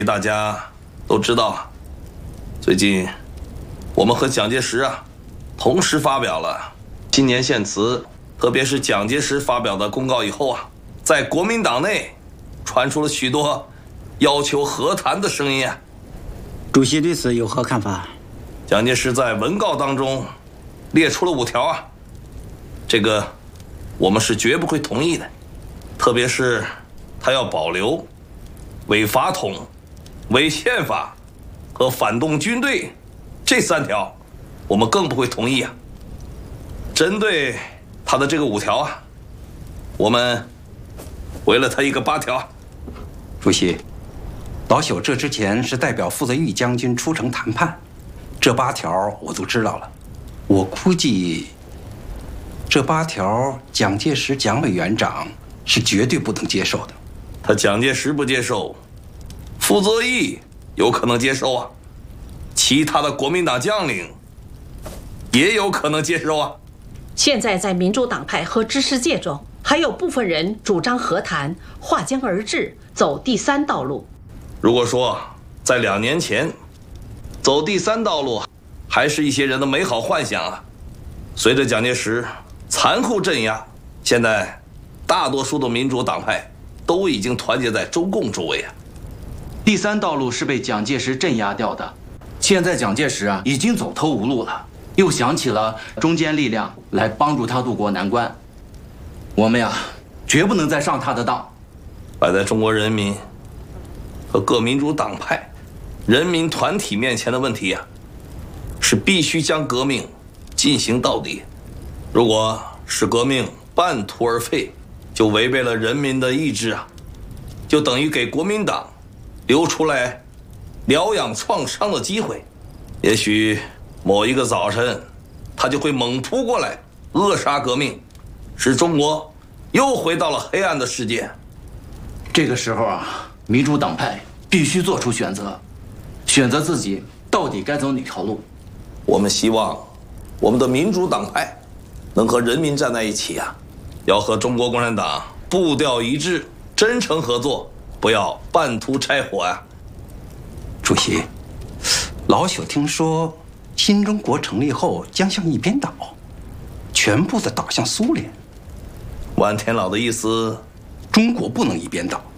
大家都知道，最近我们和蒋介石同时发表了新年献词，特别是蒋介石发表的公告以后在国民党内传出了许多要求和谈的声音主席对此有何看法？ 蒋介石在文告当中列出了5条这个我们是绝不会同意的，特别是他要保留伪法统、违宪法和反动军队这3条，我们更不会同意针对他的这个5条我们回了他一个8条。 主席，老朽这之前是代表负责豫将军出城谈判，这8条我都知道了。我估计这8条蒋介石蒋委员长是绝对不能接受的。 他蒋介石不接受，傅作义有可能接受其他的国民党将领也有可能接受现在在民主党派和知识界中，还有部分人主张和谈，划江而治，走第3道路。 如果说在2年前走第3道路还是一些人的美好幻想随着蒋介石残酷镇压，现在大多数的民主党派都已经团结在中共周围第3道路是被蒋介石镇压掉的，现在蒋介石已经走投无路了，又想起了中坚力量来帮助他渡过难关。我们绝不能再上他的当。 摆在中国人民和各民主党派人民团体面前的问题是必须将革命进行到底。如果使革命半途而废，就违背了人民的意志就等于给国民党留出来疗养创伤的机会。也许某一个早晨他就会猛扑过来扼杀革命，使中国又回到了黑暗的世界。 这个时候民主党派必须做出选择，选择自己到底该走哪条路。 我们希望我们的民主党派能和人民站在一起要和中国共产党步调一致，真诚合作，不要半途拆伙主席，老朽听说新中国成立后将向一边倒，全部的倒向苏联。 万天老的意思， 中国不能一边倒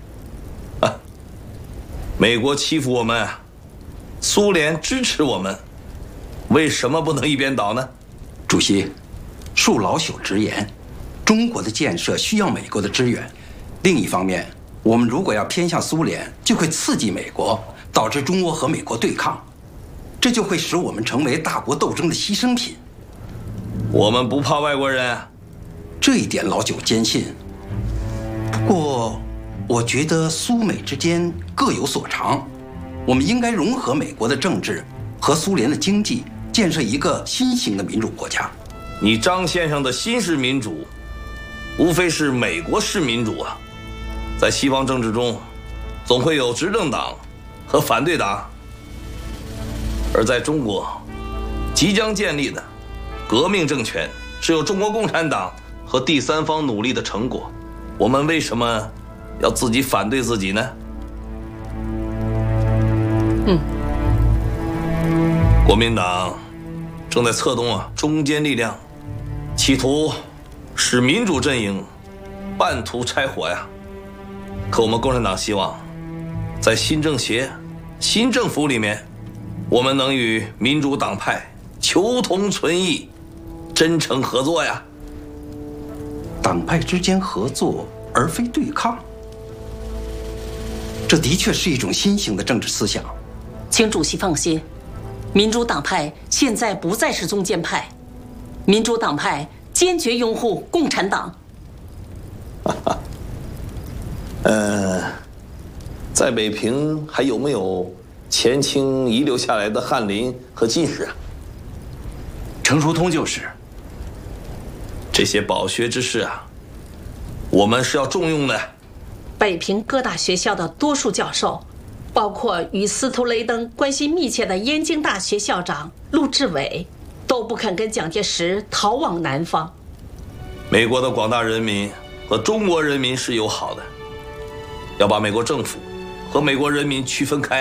美国欺负我们，苏联支持我们，为什么不能一边倒呢？ 主席，恕老朽直言，中国的建设需要美国的支援。另一方面，我们如果要偏向苏联，就会刺激美国，导致中国和美国对抗，这就会使我们成为大国斗争的牺牲品。 我们不怕外国人这一点老朽坚信。不过我觉得苏美之间各有所长，我们应该融合美国的政治和苏联的经济，建设一个新型的民主国家。 你张先生的新式民主无非是美国式民主在西方政治中总会有执政党和反对党，而在中国即将建立的革命政权是由中国共产党和第3方努力的成果，我们为什么要自己反对自己呢？国民党正在策动中坚力量，企图使民主阵营半途拆伙可我们共产党希望在新政协、新政府里面，我们能与民主党派求同存异，真诚合作党派之间合作而非对抗，这的确是一种新型的政治思想。 请主席放心，民主党派现在不再是中间派，民主党派坚决拥护共产党。 在北平还有没有前清遗留下来的翰林和进士程书通就是。 这些饱学之士我们是要重用的。 北平各大学校的多数教授，包括与司徒雷登关系密切的燕京大学校长陆志伟，都不肯跟蒋介石逃往南方。 美国的广大人民和中国人民是友好的，要把美国政府和美国人民区分开